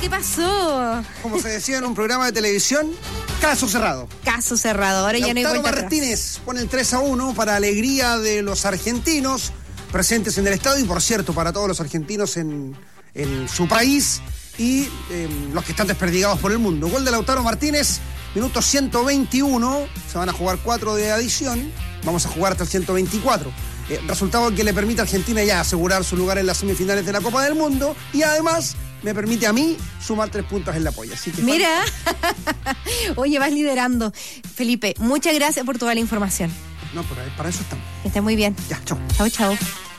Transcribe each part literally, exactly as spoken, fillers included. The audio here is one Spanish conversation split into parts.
¿qué pasó? Como se decía en un programa de televisión, caso cerrado. Caso cerrado, ahora ya no hay Lautaro vuelta Martínez atrás. pone el tres a uno para alegría de los argentinos presentes en el estadio y, por cierto, para todos los argentinos en, en su país y eh, los que están desperdigados por el mundo. Gol de Lautaro Martínez, minuto ciento veintiuno, se van a jugar cuatro de adición, vamos a jugar hasta el ciento veinticuatro. Eh, resultado que le permite a Argentina ya asegurar su lugar en las semifinales de la Copa del Mundo y además me permite a mí sumar tres puntos en la polla. Así que mira, oye, vas liderando. Felipe, muchas gracias por toda la información. No, pero para eso estamos. Que estés muy bien. Ya, chao. Chao, chao.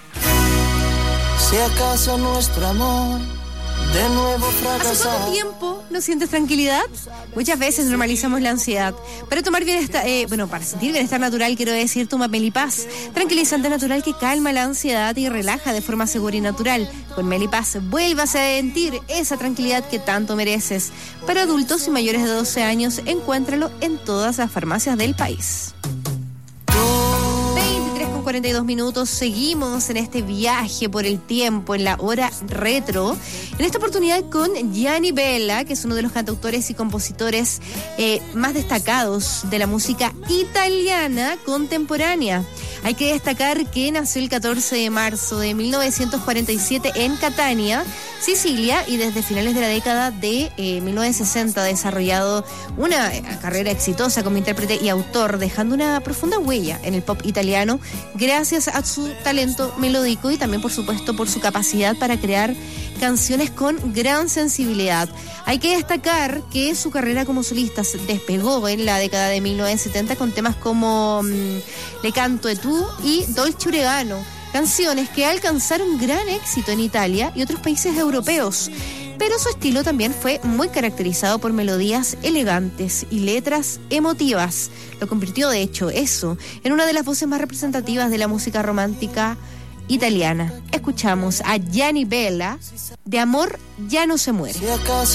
Si acaso nuestro amor de nuevo ¿Hace fracasar. cuánto tiempo no sientes tranquilidad? Muchas veces normalizamos la ansiedad. Para tomar bienestar, eh, bueno, para sentir bienestar natural, quiero decir, toma Melipaz, tranquilizante natural que calma la ansiedad y relaja de forma segura y natural. Con Melipaz vuelvas a sentir esa tranquilidad que tanto mereces. Para adultos y mayores de doce años, encuéntralo en todas las farmacias del país. cuarenta y dos minutos, seguimos en este viaje por el tiempo, en la hora retro, en esta oportunidad con Gianni Bella, que es uno de los cantautores y compositores eh, más destacados de la música italiana contemporánea. Hay que destacar que nació el catorce de marzo de mil novecientos cuarenta y siete en Catania, Sicilia, y desde finales de la década de eh, mil novecientos sesenta ha desarrollado una eh, carrera exitosa como intérprete y autor, dejando una profunda huella en el pop italiano gracias a su talento melódico y también, por supuesto, por su capacidad para crear canciones con gran sensibilidad. Hay que destacar que su carrera como solista se despegó en la década de mil novecientos setenta con temas como mmm, Le canto e tu y Dolce Oregano, canciones que alcanzaron gran éxito en Italia y otros países europeos. Pero su estilo también fue muy caracterizado por melodías elegantes y letras emotivas. Lo convirtió, de hecho, eso, en una de las voces más representativas de la música romántica italiana. Escuchamos a Gianni Bella, De amor ya no se muere. Si acaso